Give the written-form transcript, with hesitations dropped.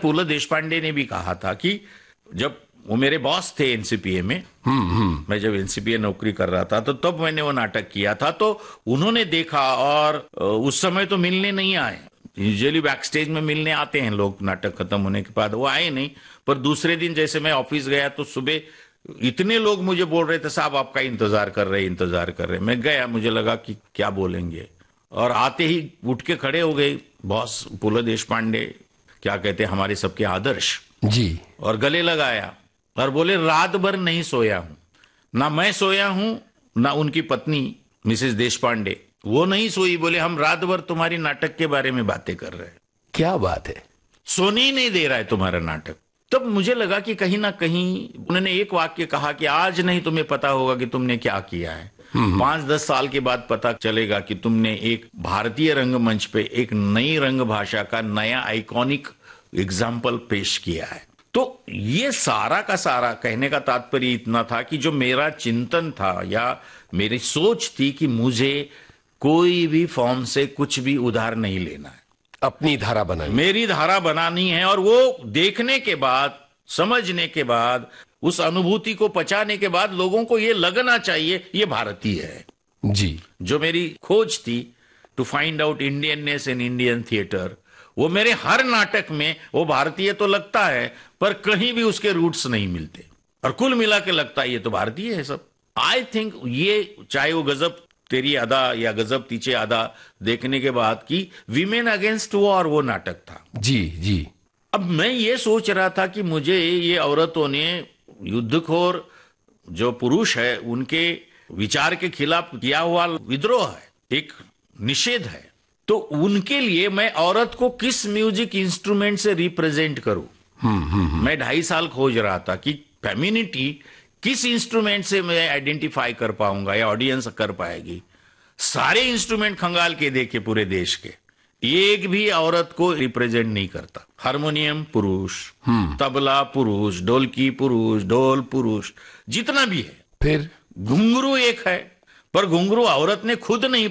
फूलो देशपांडे ने भी कहा था कि जब वो मेरे बॉस थे एनसीपीए में, मैं जब एनसीपीए नौकरी कर रहा था तो तब मैंने वो नाटक किया था, तो उन्होंने देखा और उस समय तो मिलने नहीं आए। यूजुअली बैक स्टेज में मिलने आते हैं लोग नाटक खत्म होने के बाद, वो आए नहीं। पर दूसरे दिन जैसे मैं ऑफिस गया तो सुबह इतने लोग मुझे बोल रहे थे साहब आपका इंतजार कर रहे। मैं गया, मुझे लगा कि क्या बोलेंगे, और आते ही उठ के खड़े हो गए बॉस फूलो देशपांडे, क्या कहते हैं हमारे सबके आदर्श जी, और गले लगाया और बोले रात भर नहीं सोया हूं, ना मैं सोया हूं ना उनकी पत्नी मिसेस देशपांडे, वो नहीं सोई। बोले हम रात भर तुम्हारी नाटक के बारे में बातें कर रहे हैं, क्या बात है, सोने ही नहीं दे रहा है तुम्हारा नाटक। तब मुझे लगा कि कहीं ना कहीं उन्होंने एक वाक्य कहा कि आज नहीं तुम्हें पता होगा कि तुमने क्या किया है, 5-10 साल के बाद पता चलेगा कि तुमने एक भारतीय रंगमंच पे एक नई रंग भाषा का नया आइकॉनिक एग्जाम्पल पेश किया है। तो ये सारा का सारा कहने का तात्पर्य इतना था कि जो मेरा चिंतन था या मेरी सोच थी कि मुझे कोई भी फॉर्म से कुछ भी उधार नहीं लेना है, अपनी धारा बनानी, मेरी धारा बनानी है। और वो देखने के बाद, समझने के बाद, उस अनुभूति को पचाने के बाद लोगों को ये लगना चाहिए ये भारतीय है। जी, जो मेरी खोज थी to find out Indianness in Indian theatre, वो मेरे हर नाटक में वो भारतीय तो लगता है पर कहीं भी उसके रूट्स नहीं मिलते, और कुल मिला के लगता है ये तो भारतीय है सब। आई थिंक ये, चाहे वो गजब तेरी अदा या गजब तीछे अदा देखने के बाद की वीमेन अगेंस्ट वॉर वो नाटक था। जी, जी। अब मैं ये सोच रहा था कि मुझे ये औरतों ने युद्धखोर जो पुरुष है उनके विचार के खिलाफ किया हुआ विद्रोह है, एक निषेध है, तो उनके लिए मैं औरत को किस म्यूजिक इंस्ट्रूमेंट से रिप्रेजेंट करूं। मैं 2.5 साल खोज रहा था कि फेमिनिटी किस इंस्ट्रूमेंट से मैं आइडेंटिफाई कर पाऊंगा या ऑडियंस कर पाएगी। सारे इंस्ट्रूमेंट खंगाल के देखे पूरे देश के, एक भी औरत को रिप्रेजेंट नहीं करता। हारमोनियम पुरुष, तबला पुरुष, ढोलकी पुरुष, ढोल पुरुष, जितना भी है। फिर घुंघरू एक है, पर घुंघरू औरत ने खुद नहीं